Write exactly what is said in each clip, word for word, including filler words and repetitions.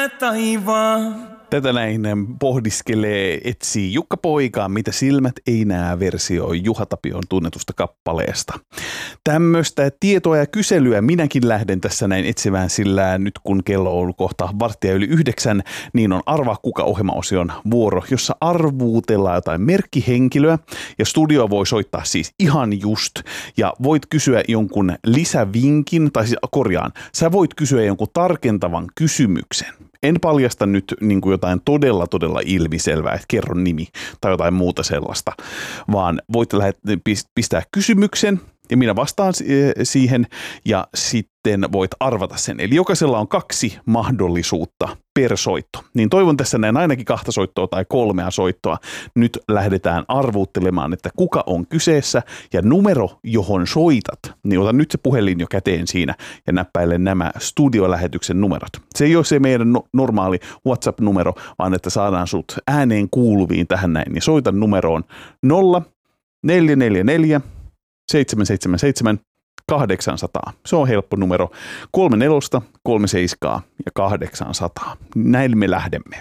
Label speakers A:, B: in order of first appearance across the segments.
A: näe taivaan.
B: Tätä näin pohdiskelee, etsii Jukka Poika, mitä silmät ei näe versio Juha Tapion tunnetusta kappaleesta. Tämmöistä tietoa ja kyselyä minäkin lähden tässä näin etsimään, sillä nyt kun kello on kohta varttia yli yhdeksän, niin on Arvaa kuka -ohjelmaosion vuoro, jossa arvuutellaan jotain merkkihenkilöä ja studio voi soittaa siis ihan just ja voit kysyä jonkun lisävinkin, tai siis korjaan, sä voit kysyä jonkun tarkentavan kysymyksen. En paljasta nyt niin kuin jotain todella, todella ilmiselvää, että kerro nimi tai jotain muuta sellaista, vaan voit pistää kysymyksen ja minä vastaan siihen ja sitten voit arvata sen. Eli jokaisella on kaksi mahdollisuutta per soitto. Niin toivon tässä näin ainakin kahta soittoa tai kolmea soittoa. Nyt lähdetään arvuuttelemaan, että kuka on kyseessä ja numero, johon soitat. Niin ota nyt se puhelin jo käteen siinä ja näppäile nämä studiolähetyksen numerot. Se ei ole se meidän no- normaali WhatsApp-numero, vaan että saadaan sut ääneen kuuluviin tähän näin. Niin soita numeroon nolla neljä neljä neljä seitsemän seitsemän seitsemän kahdeksansataa. Se on helppo numero. Kolme nelosta, kolme seiskaa ja kahdeksansataa. Näin me lähdemme.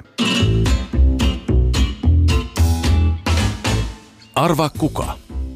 C: Arvaa kuka.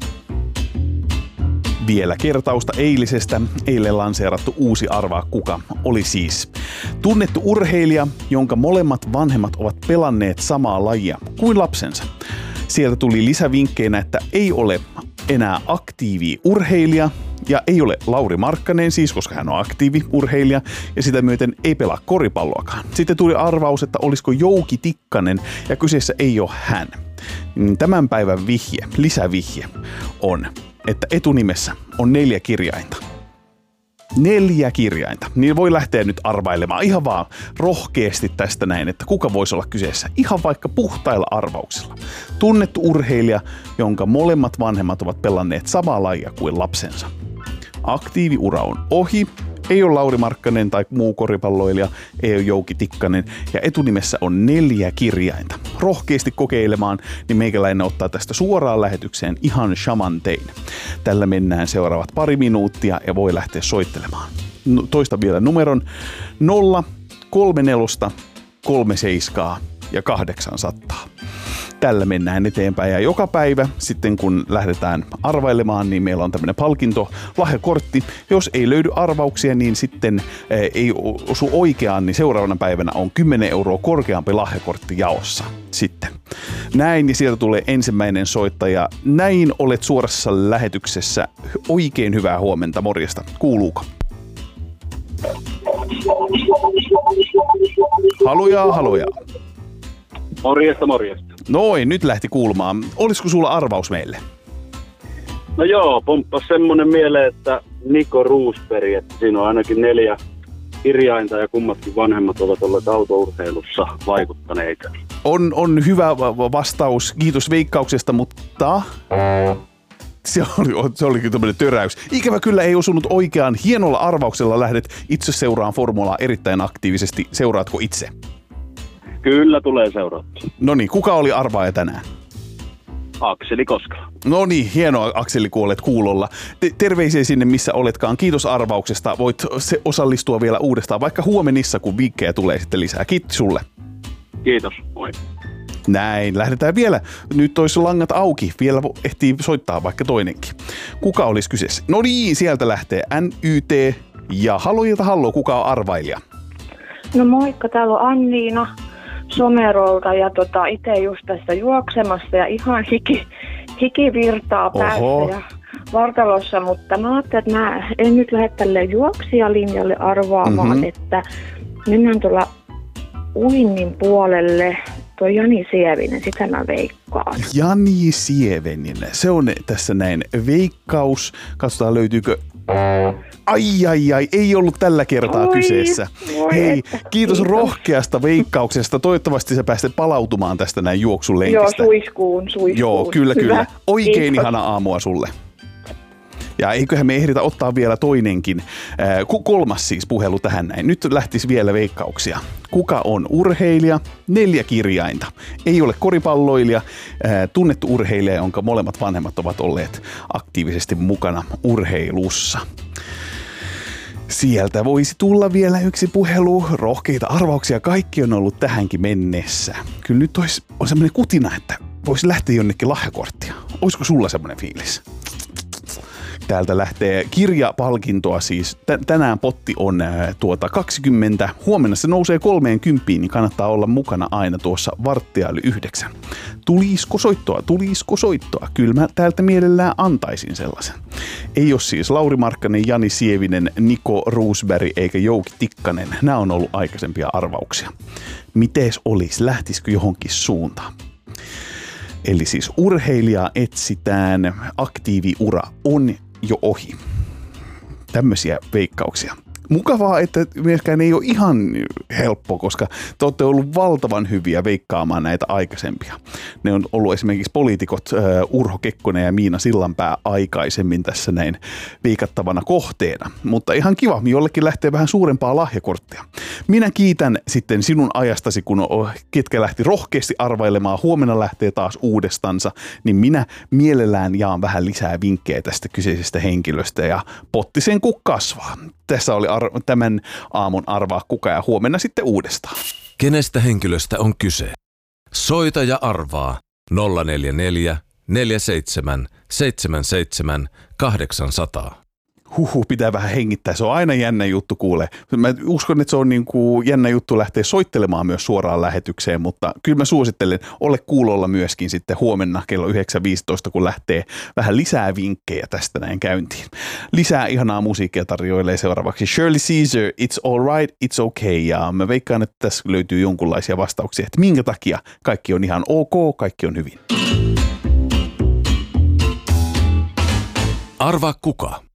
B: Vielä kertausta eilisestä. Eilen lanseerattu uusi Arvaa kuka oli siis tunnettu urheilija, jonka molemmat vanhemmat ovat pelanneet samaa lajia kuin lapsensa. Sieltä tuli lisävinkkeinä, että ei ole enää aktiiviurheilija ja ei ole Lauri Markkanen siis, koska hän on aktiiviurheilija ja sitä myöten ei pelaa koripalloakaan. Sitten tuli arvaus, että olisiko Jouki Tikkanen ja kyseessä ei ole hän. Tämän päivän vihje, lisävihje on, että etunimessä on neljä kirjainta. Neljä kirjainta. Niin voi lähteä nyt arvailemaan ihan vaan rohkeasti tästä näin, että kuka voisi olla kyseessä. Ihan vaikka puhtailla arvauksilla. Tunnettu urheilija, jonka molemmat vanhemmat ovat pelanneet samaa lajia kuin lapsensa. Aktiiviura on ohi. Ei ole Lauri Markkanen tai muu koripalloilija, ei ole Jouki Tikkanen ja etunimessä on neljä kirjainta. Rohkeasti kokeilemaan, niin meikäläinen ottaa tästä suoraan lähetykseen ihan shaman tein. Tällä mennään seuraavat pari minuuttia ja voi lähteä soittelemaan. No, toista vielä numeron nolla kolme nelosta kolme seiskaa ja kahdeksansataa. Tällä mennään eteenpäin ja joka päivä sitten kun lähdetään arvailemaan, niin meillä on tämmöinen palkinto, lahjakortti. Jos ei löydy arvauksia, niin sitten eh, ei osu oikeaan, niin seuraavana päivänä on kymmenen euroa korkeampi lahjakortti jaossa sitten. Näin ja sieltä tulee ensimmäinen soittaja. Näin olet suorassa lähetyksessä. Oikein hyvää huomenta, morjesta. Kuuluuko? Halujaa, halujaa.
D: Morjesta, morjesta.
B: Noin, nyt lähti kuulumaan. Olisiko sulla arvaus meille?
D: No joo, pomppas semmonen mieleen, että Niko Roosberg, että siinä on ainakin neljä kirjainta ja kummatkin vanhemmat ovat olleet autourheilussa vaikuttaneita.
B: On, on hyvä vastaus, kiitos veikkauksesta, mutta se oli, se olikin tämmöinen töräys. Ikävä kyllä ei osunut oikeaan. Hienolla arvauksella lähdet itse seuraan formulaa erittäin aktiivisesti. Seuraatko itse?
D: Kyllä tulee seurattua.
B: No niin, kuka oli arvaaja tänään?
D: Akseli Koskela.
B: No niin, hienoa Akseli, kun olet kuulolla. Te- terveisiä sinne, missä oletkaan. Kiitos arvauksesta. Voit se osallistua vielä uudestaan, vaikka huomenissa, kun vinkkejä tulee sitten lisää. Kiitos sulle.
D: Kiitos, moi.
B: Näin, lähdetään vielä. Nyt olisi langat auki. Vielä ehtii soittaa vaikka toinenkin. Kuka olisi kyseessä? No niin, sieltä lähtee N Y T ja Hallojilta hallo, kuka on arvailija?
E: No moikka, täällä on Anniina Somerolta ja tota, itse just tässä juoksemassa ja ihan hiki, hiki virtaa päässä ja vartalossa, mutta mä ajattelin, että mä en nyt lähde tälle juoksijalinjalle arvaamaan, mm-hmm. että mennään tuolla uinnin puolelle. Tuo Jani Sievinen, sitä mä veikkaan.
B: Jani Sievinen, se on tässä näin veikkaus. Katsotaan löytyykö... Ai ai ai, ei ollut tällä kertaa Oi, kyseessä. Hei, että, kiitos, kiitos rohkeasta veikkauksesta. Toivottavasti sä pääset palautumaan tästä näin juoksulenkistä.
E: Joo, suiskuun, suiskuun.
B: Joo, kyllä,
E: Hyvä.
B: kyllä. Oikein
E: kiitos.
B: Ihana aamua sulle. Ja eiköhän me ehditä ottaa vielä toinenkin, äh, kolmas siis puhelu tähän näin. Nyt lähtisi vielä veikkauksia. Kuka on urheilija? Neljä kirjainta. Ei ole koripalloilija, äh, tunnettu urheilija, jonka molemmat vanhemmat ovat olleet aktiivisesti mukana urheilussa. Sieltä voisi tulla vielä yksi puhelu. Rohkeita arvauksia kaikki on ollut tähänkin mennessä. Kyllä nyt olisi, on semmoinen kutina, että voisi lähteä jonnekin lahjakorttia. Olisiko sulla semmoinen fiilis? Täältä lähtee kirjapalkintoa siis. Tänään potti on ää, tuota kaksikymmentä. Huomenna se nousee kolmekymmentä, niin kannattaa olla mukana aina tuossa varttia yli yhdeksän. Tulisko soittoa? Tulisko soittoa? Kyllä mä täältä mielellään antaisin sellaisen. Ei ole siis Lauri Markkanen, Jani Sievinen, Niko Roosberg eikä Jouki Tikkanen. Nämä on ollut aikaisempia arvauksia. Mites olisi? Lähtisikö johonkin suuntaan? Eli siis urheilijaa etsitään, aktiiviura on jo ohi. Tämmöisiä veikkauksia. Mukavaa, että myöskään ei ole ihan helppo, koska te olette ollut valtavan hyviä veikkaamaan näitä aikaisempia. Ne on ollut esimerkiksi poliitikot uh, Urho Kekkonen ja Miina Sillanpää aikaisemmin tässä näin veikattavana kohteena. Mutta ihan kiva, jollekin lähtee vähän suurempaa lahjakorttia. Minä kiitän sitten sinun ajastasi, kun ketkä lähti rohkeasti arvailemaan, huomenna lähtee taas uudestansa, niin minä mielellään jaan vähän lisää vinkkejä tästä kyseisestä henkilöstä ja potti sen kun kasvaa. Tässä oli ar- tämän aamun arvaa kuka ja huomenna sitten uudestaan.
A: Kenestä henkilöstä on kyse? Soita ja arvaa nolla neljä neljä, neljä seitsemän, seitsemän seitsemän, kahdeksan nolla nolla.
B: Huhhuh, pitää vähän hengittää. Se on aina jännä juttu, kuule. Mä uskon, että se on niin kuin jännä juttu lähteä soittelemaan myös suoraan lähetykseen, mutta kyllä mä suosittelen, ole kuulolla myöskin sitten huomenna kello yhdeksän viisitoista, kun lähtee vähän lisää vinkkejä tästä näin käyntiin. Lisää ihanaa musiikkia tarjoilee seuraavaksi Shirley Caesar, It's All Right, It's Okay. Ja mä veikkaan, että tässä löytyy jonkunlaisia vastauksia, että minkä takia kaikki on ihan ok, kaikki on hyvin.
A: Arvaa kuka?